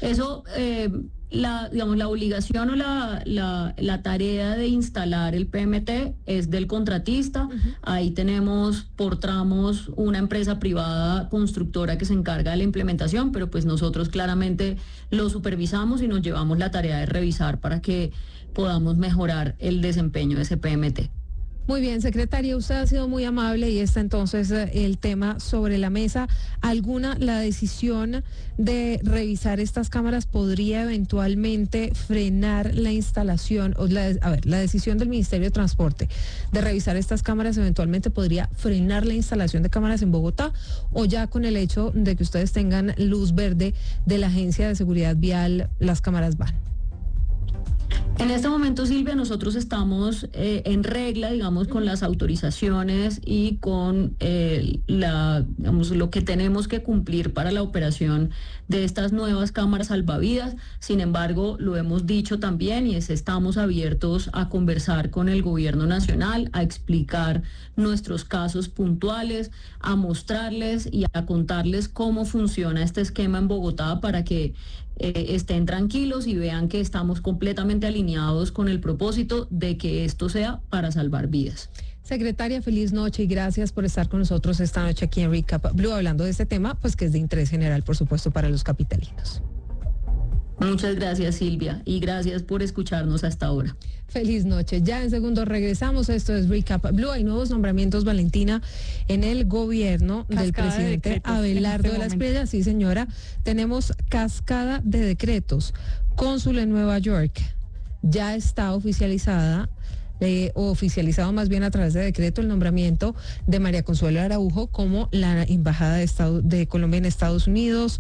Eso, digamos, la obligación o la tarea de instalar el PMT es del contratista. Ahí tenemos por tramos una empresa privada constructora que se encarga de la implementación, pero pues nosotros claramente lo supervisamos y nos llevamos la tarea de revisar para que podamos mejorar el desempeño de ese PMT. Muy bien, secretaria, usted ha sido muy amable y está entonces el tema sobre la mesa. La decisión de revisar estas cámaras podría eventualmente frenar la instalación, la decisión del Ministerio de Transporte de revisar estas cámaras eventualmente podría frenar la instalación de cámaras en Bogotá, o ya con el hecho de que ustedes tengan luz verde de la Agencia de Seguridad Vial, las cámaras van? En este momento, Silvia, nosotros estamos en regla, digamos, con las autorizaciones y con lo que tenemos que cumplir para la operación de estas nuevas cámaras salvavidas. Sin embargo, lo hemos dicho también y estamos abiertos a conversar con el gobierno nacional, a explicar nuestros casos puntuales, a mostrarles y a contarles cómo funciona este esquema en Bogotá para que estén tranquilos y vean que estamos completamente alineados con el propósito de que esto sea para salvar vidas. Secretaria, feliz noche y gracias por estar con nosotros esta noche aquí en Recap Blue hablando de este tema, pues que es de interés general, por supuesto, para los capitalinos. Muchas gracias, Silvia, y gracias por escucharnos hasta ahora. Feliz noche. Ya en segundos regresamos. Esto es Recap Blue. Hay nuevos nombramientos, Valentina, en el gobierno del presidente Abelardo de la Espriella. Sí, señora. Tenemos cascada de decretos. Cónsul en Nueva York. Ya está oficializado más bien a través de decreto el nombramiento de María Consuelo Araujo como la embajada de Colombia en Estados Unidos.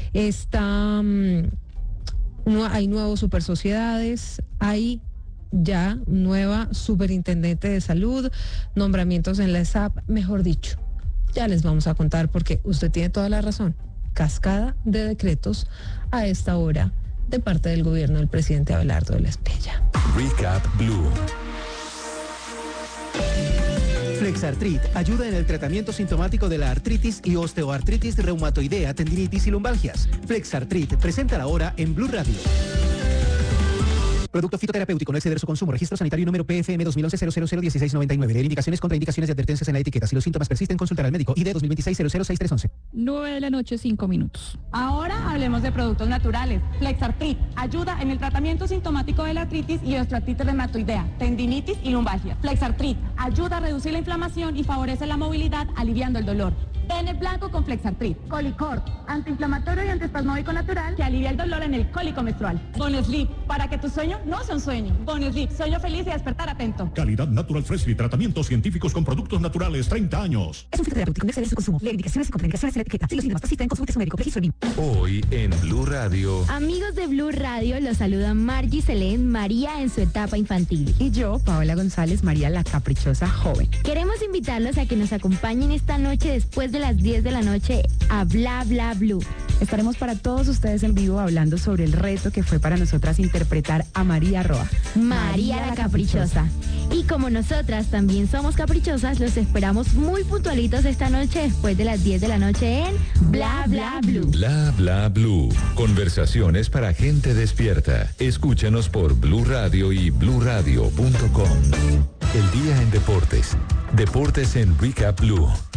Hay nuevos supersociedades, hay ya nueva superintendente de salud, nombramientos en la ESAP, mejor dicho. Ya les vamos a contar porque usted tiene toda la razón. Cascada de decretos a esta hora de parte del gobierno del presidente Abelardo de la Espriella. Recap Blue. Flexartrit ayuda en el tratamiento sintomático de la artritis y osteoartritis reumatoidea, tendinitis y lumbalgias. Flexartrit, presenta ahora en Blue Radio. Producto fitoterapéutico, no exceder su consumo. Registro sanitario número PFM 2011-001699. Leer indicaciones, contraindicaciones y advertencias en la etiqueta. Si los síntomas persisten, consultar al médico. ID 2026-006311. 9:05 p.m. Ahora hablemos de productos naturales. Flexartrit ayuda en el tratamiento sintomático de la artritis y osteoartritis reumatoidea, tendinitis y lumbalgia. Flexartrit ayuda a reducir la inflamación y favorece la movilidad, aliviando el dolor. Den el blanco con Flexartrit. Colicort, antiinflamatorio y antiespasmódico natural que alivia el dolor en el cólico menstrual. Bonesleep, para que tu sueño no sea un sueño. Bonesleep, sueño feliz y despertar atento. Calidad Natural Freshly, tratamientos científicos con productos naturales, 30 años. Es un fitoterapéutico, no exceder su consumo. Leer indicaciones y contraindicaciones en la etiqueta. Si los síntomas persisten, consulte a su médico. Registro NIM. Hoy en Blue Radio. Amigos de Blue Radio, los saluda Margie Selén, María en su etapa infantil. Y yo, Paola González, María la caprichosa joven. Queremos invitarlos a que nos acompañen esta noche después de las 10 de la noche a Bla Bla Blue. Estaremos para todos ustedes en vivo hablando sobre el reto que fue para nosotras interpretar a María Roa. María la caprichosa. Y como nosotras también somos caprichosas, los esperamos muy puntualitos esta noche después de las 10 de la noche en Bla Bla Blue. Bla Bla Blue. Conversaciones para gente despierta. Escúchanos por Blue Radio y bluradio.com. El día en deportes. Deportes en Recap Blue.